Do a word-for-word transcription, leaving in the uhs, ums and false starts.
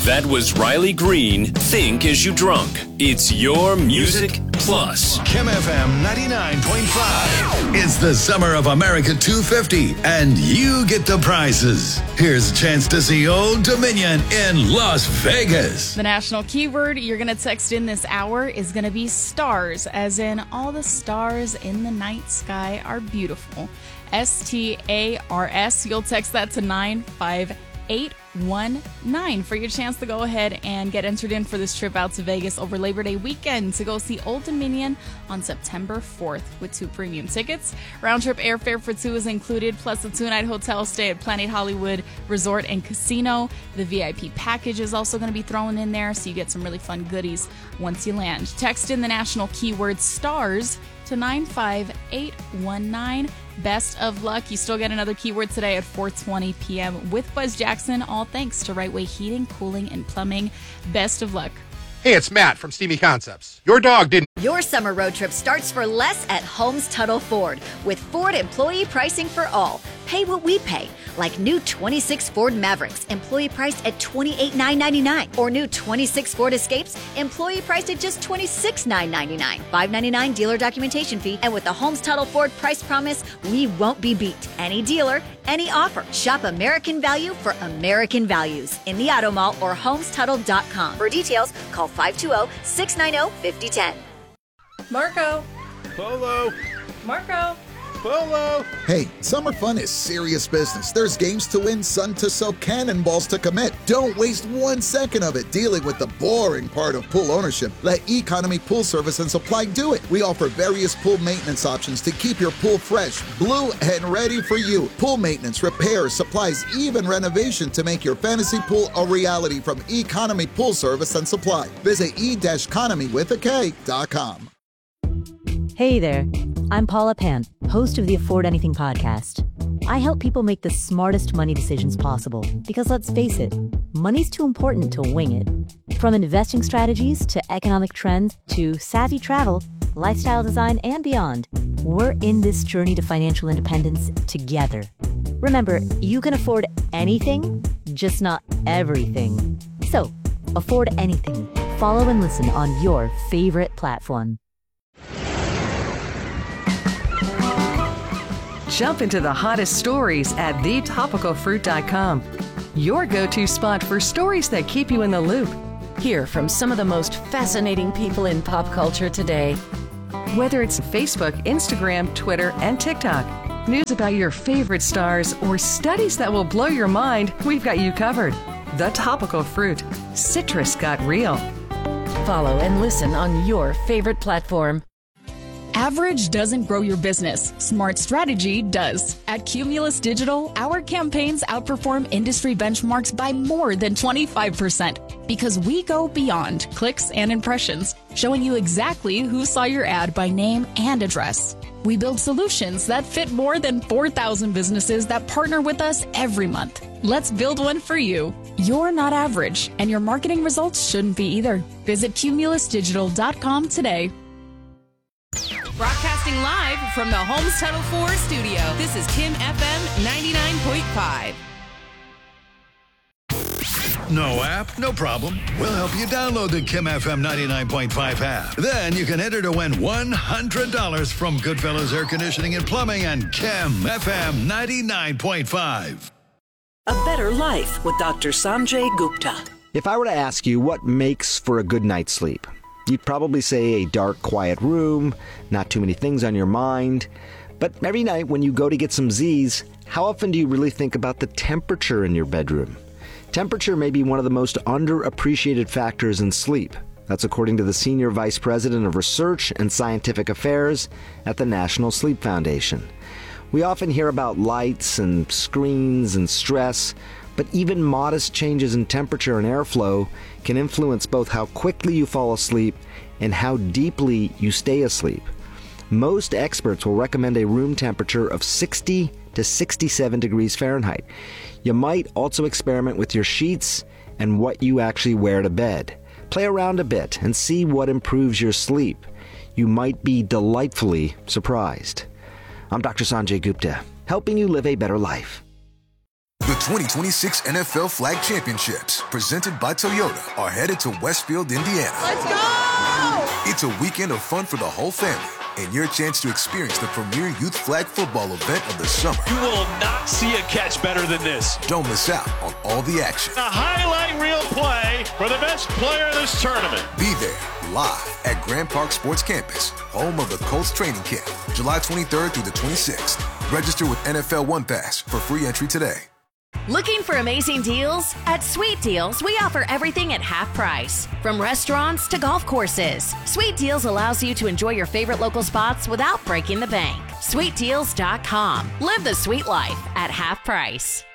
That was Riley Green, Think As You Drunk. It's your Music Plus. Kim F M ninety-nine point five. It's the summer of America two fifty, and you get the prizes. Here's a chance to see Old Dominion in Las Vegas. The national keyword you're going to text in this hour is going to be stars, as in all the stars in the night sky are beautiful. S T A R S. You'll text that to nine five eight one nine for your chance to go ahead and get entered in for this trip out to Vegas over Labor Day weekend to go see Old Dominion on September fourth with two premium tickets. Round trip airfare for two is included, plus a two-night hotel stay at Planet Hollywood Resort and Casino. The V I P package is also going to be thrown in there, so you get some really fun goodies once you land. Text in the national keyword STARS to nine five eight one nine. Best of luck. You still get another keyword today at four twenty p.m. with Buzz Jackson, all thanks to Right Way Heating, Cooling, and Plumbing. Best of luck. Hey, it's Matt from Steamy Concepts. Your dog didn't... Your summer road trip starts for less at Holmes Tuttle Ford. With Ford employee pricing for all. Pay what we pay. Like new twenty-six Ford Mavericks, employee priced at twenty-eight thousand nine hundred ninety-nine dollars. Or new twenty-six Ford Escapes, employee priced at just twenty-six thousand nine hundred ninety-nine dollars. five ninety-nine dealer documentation fee. And with the Holmes Tuttle Ford price promise, we won't be beat. Any dealer, any offer. Shop American value for American values in the Auto Mall or homes tuttle dot com. For details, call five two zero, six nine zero, five zero one zero. Marco. Polo. Marco. Polo. Hey, summer fun is serious business. There's games to win, sun to soak, cannonballs to commit. Don't waste one second of it dealing with the boring part of pool ownership. Let Economy Pool Service and Supply do it. We offer various pool maintenance options to keep your pool fresh, blue, and ready for you. Pool maintenance, repairs, supplies, even renovation to make your fantasy pool a reality from Economy Pool Service and Supply. Visit e-economy with a K dot com. Hey there, I'm Paula Pan, host of the Afford Anything podcast. I help people make the smartest money decisions possible because, let's face it, money's too important to wing it. From investing strategies to economic trends to savvy travel, lifestyle design, and beyond, we're in this journey to financial independence together. Remember, you can afford anything, just not everything. So, afford anything. Follow and listen on your favorite platform. Jump into the hottest stories at the topical fruit dot com. Your go-to spot for stories that keep you in the loop. Hear from some of the most fascinating people in pop culture today. Whether it's Facebook, Instagram, Twitter, and TikTok, news about your favorite stars, or studies that will blow your mind, we've got you covered. The Topical Fruit. Citrus got real. Follow and listen on your favorite platform. Average doesn't grow your business. Smart strategy does. At Cumulus Digital, our campaigns outperform industry benchmarks by more than twenty-five percent because we go beyond clicks and impressions, showing you exactly who saw your ad by name and address. We build solutions that fit more than four thousand businesses that partner with us every month. Let's build one for you. You're not average, and your marketing results shouldn't be either. Visit cumulus digital dot com today. Broadcasting live from the Holmes Tuttle Ford studio. This is Kim F M ninety-nine point five. No app? No problem. We'll help you download the Kim F M ninety-nine point five app. Then you can enter to win one hundred dollars from Goodfellas Air Conditioning and Plumbing and Kim F M ninety-nine point five. A better life with Doctor Sanjay Gupta. If I were to ask you what makes for a good night's sleep, you'd probably say a dark, quiet room, not too many things on your mind. But every night when you go to get some Z's, how often do you really think about the temperature in your bedroom? Temperature may be one of the most underappreciated factors in sleep. That's according to the Senior Vice President of Research and Scientific Affairs at the National Sleep Foundation. We often hear about lights and screens and stress, but even modest changes in temperature and airflow can influence both how quickly you fall asleep and how deeply you stay asleep. Most experts will recommend a room temperature of sixty to sixty-seven degrees Fahrenheit. You might also experiment with your sheets and what you actually wear to bed. Play around a bit and see what improves your sleep. You might be delightfully surprised. I'm Doctor Sanjay Gupta, helping you live a better life. The twenty twenty-six N F L Flag Championships, presented by Toyota, are headed to Westfield, Indiana. Let's go! It's a weekend of fun for the whole family, and your chance to experience the premier youth flag football event of the summer. You will not see a catch better than this. Don't miss out on all the action. A highlight reel play for the best player of this tournament. Be there, live at Grand Park Sports Campus, home of the Colts training camp, July twenty-third through the twenty-sixth. Register with N F L One Pass for free entry today. Looking for amazing deals? At Sweet Deals, we offer everything at half price. From restaurants to golf courses, Sweet Deals allows you to enjoy your favorite local spots without breaking the bank. sweet deals dot com. Live the sweet life at half price.